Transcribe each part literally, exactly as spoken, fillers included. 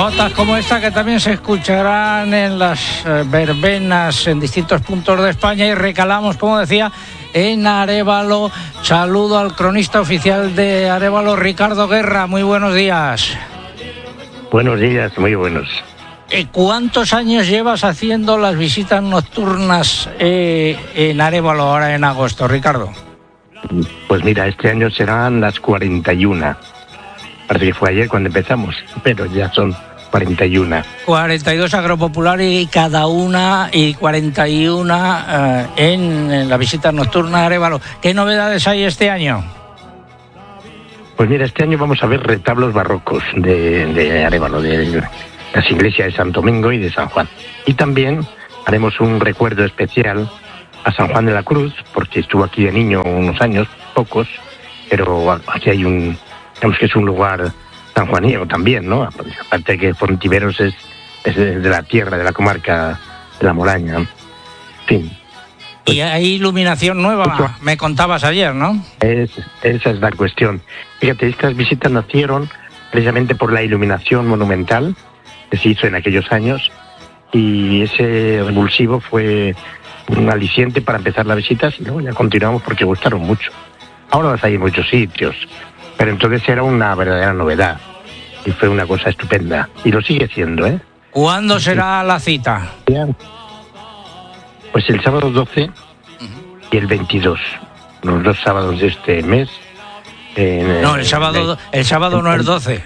Jotas como esta que también se escucharán en las eh, verbenas en distintos puntos de España, y recalamos, como decía, en Arévalo. Saludo al cronista oficial de Arévalo, Ricardo Guerra. Muy buenos días. Buenos días, muy buenos. ¿Cuántos años llevas haciendo las visitas nocturnas eh, en Arévalo ahora en agosto, Ricardo? Pues mira, este año serán las cuarenta y una. Parece que fue ayer cuando empezamos, pero ya son cuarenta y una. cuarenta y dos agropopulares y cada una, y cuarenta y una eh, en, en la visita nocturna a Arévalo. ¿Qué novedades hay este año? Pues mira, este año vamos a ver retablos barrocos de, de Arévalo, de las iglesias de Santo Domingo y de San Juan. Y también haremos un recuerdo especial a San Juan de la Cruz, porque estuvo aquí de niño unos años, pocos, pero aquí hay un, digamos que es un lugar sanjuanino también, ¿no? Aparte de que Fontiveros es, es de la tierra, de la comarca de la Moraña. En fin. Y hay iluminación nueva, me contabas ayer, ¿no? Es, esa es la cuestión. Fíjate, estas visitas nacieron precisamente por la iluminación monumental que se hizo en aquellos años, y ese revulsivo fue un aliciente para empezar las visitas, y luego ya continuamos porque gustaron mucho. Ahora las hay en muchos sitios, pero entonces era una verdadera novedad y fue una cosa estupenda, y lo sigue siendo, ¿eh? ¿Cuándo será la cita? Pues el sábado doce y el veintidós, los dos sábados de este mes. En, no, el sábado, el sábado no es doce.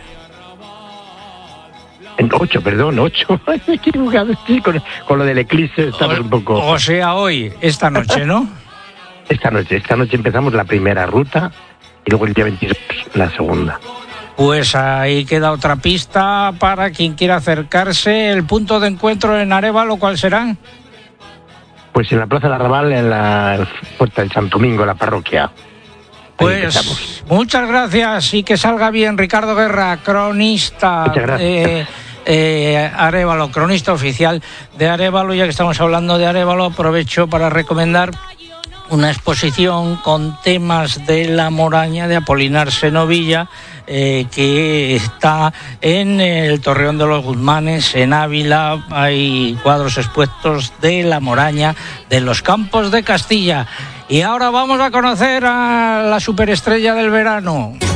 En ocho, perdón, ocho. Me he equivocado, sí, con, con lo del eclipse estamos o, un poco... O sea, hoy, esta noche, ¿no? Esta noche, esta noche empezamos la primera ruta y luego el día veintidós la segunda. Pues ahí queda otra pista para quien quiera acercarse. ¿El punto de encuentro en Arévalo cuál será? Pues en la Plaza del Arrabal, en la Puerta del Santo Domingo, la parroquia. Pues muchas gracias y que salga bien, Ricardo Guerra, cronista de eh, Arévalo, cronista oficial de Arévalo. Ya que estamos hablando de Arévalo, aprovecho para recomendar una exposición con temas de la Moraña de Apolinar Senovilla, eh, que está en el Torreón de los Guzmanes, en Ávila. Hay cuadros expuestos de la Moraña de los Campos de Castilla. Y ahora vamos a conocer a la superestrella del verano.